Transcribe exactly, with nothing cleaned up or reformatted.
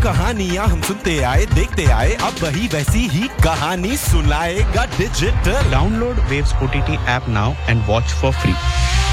कहानियाँ हम सुनते आए देखते आए, अब वही वैसी ही कहानी सुनाएगा digital. Download Waves O T T app now and watch for free.